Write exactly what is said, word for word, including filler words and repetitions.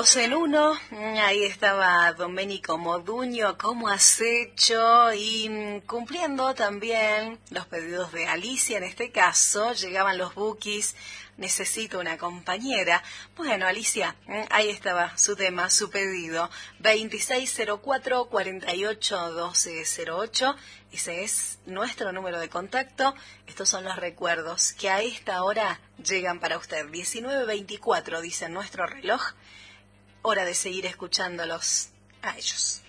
Dos en uno, ahí estaba Domenico Modugno, ¿cómo has hecho? Y cumpliendo también los pedidos de Alicia, en este caso, llegaban los bookies, necesito una compañera. Bueno, Alicia, ahí estaba su tema, su pedido, veintiséis cero cuatro, cuarenta y ocho, doce cero ocho, ese es nuestro número de contacto, estos son los recuerdos que a esta hora llegan para usted, diecinueve veinticuatro, dice nuestro reloj. Hora de seguir escuchándolos a ellos.